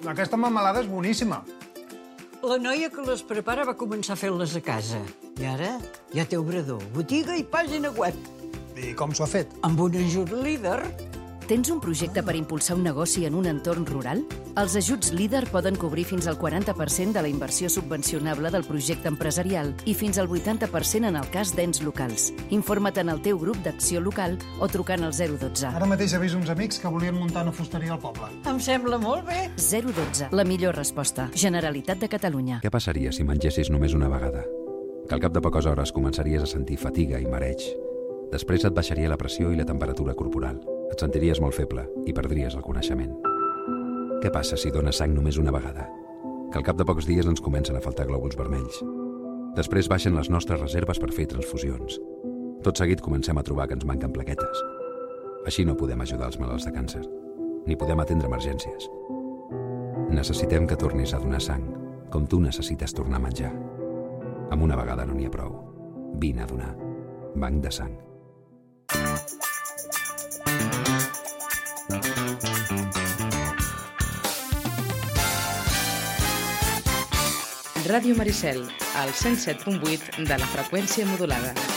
Aquesta melmelada és boníssima. La noia que les prepara va començar fent-les a casa. I ara ja té obrador, botiga i pàgina web. I com s'ho ha fet? Amb un ajut líder. Tens un projecte per impulsar un negoci en un entorn rural? Els ajuts LEADER poden cobrir fins al 40% de la inversió subvencionable del projecte empresarial i fins al 80% en el cas d'ens locals. Informa't en el teu grup d'acció local o trucant al 012. Ara mateix he vist uns amics que volien muntar una fusteria al poble. Em sembla molt bé. 012, la millor resposta. Generalitat de Catalunya. Què passaria si mengessis només una vegada? Que al cap de poques hores començaries a sentir fatiga i mareig. Després et baixaria la pressió i la temperatura corporal. Et sentiries molt feble i perdries el coneixement. Què passa si dones sang només una vegada? Que al cap de pocs dies ens comencen a faltar glòbuls vermells. Després baixen les nostres reserves per fer transfusions. Tot seguit comencem a trobar que ens manquen plaquetes. Així no podem ajudar els malalts de càncer, ni podem atendre emergències. Necessitem que tornis a donar sang, com tu necessites tornar a menjar. Amb una vegada no n'hi ha prou. Vine a donar. Banc de sang. Ràdio Maricel, al 107.8 de la freqüència modulada.